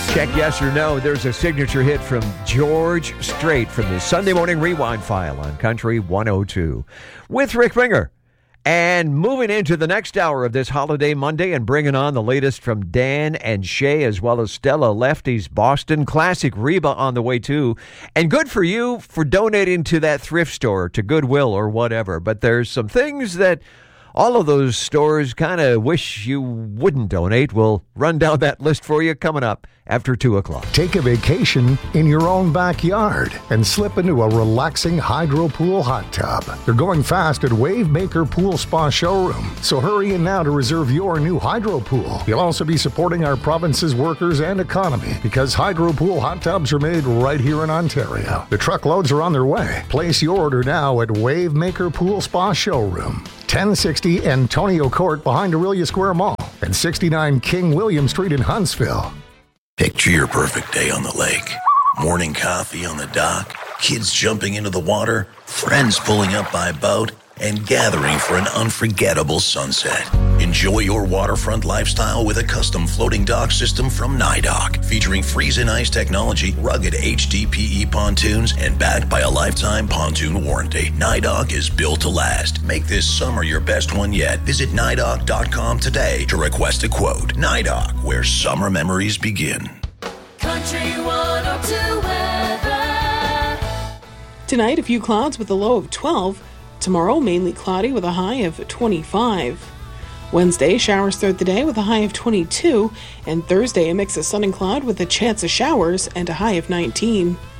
Check yes or no. There's a signature hit from George Strait from the Sunday Morning Rewind file on Country 102 with Rick Ringer. And moving into the next hour of this holiday Monday and bringing on the latest from Dan and Shay, as well as Stella Lefty's Boston Classic Reba on the way too. And good for you for donating to that thrift store, to Goodwill or whatever. But there's some things that all of those stores kind of wish you wouldn't donate. We'll run down that list for you coming up after 2 o'clock. Take a vacation in your own backyard and slip into a relaxing hydro pool hot tub. They're going fast at Wavemaker Pool Spa Showroom, so hurry in now to reserve your new hydro pool. You'll also be supporting our province's workers and economy because hydro pool hot tubs are made right here in Ontario. The truckloads are on their way. Place your order now at Wavemaker Pool Spa Showroom, 1060 Antonio Court behind Aurelia Square Mall, and 69 King William Street in Huntsville. Picture your perfect day on the lake. Morning coffee on the dock, kids jumping into the water, friends pulling up by boat, and gathering for an unforgettable sunset. Enjoy your waterfront lifestyle with a custom floating dock system from NYDOC, featuring freeze and ice technology, rugged HDPE pontoons, and backed by a lifetime pontoon warranty. NYDOC is built to last. Make this summer your best one yet. Visit NYDOC.com today to request a quote. NYDOC, where summer memories begin. Country 102 weather. Tonight, a few clouds with a low of 12. Tomorrow, mainly cloudy with a high of 25. Wednesday, showers throughout the day with a high of 22. And Thursday, a mix of sun and cloud with a chance of showers and a high of 19.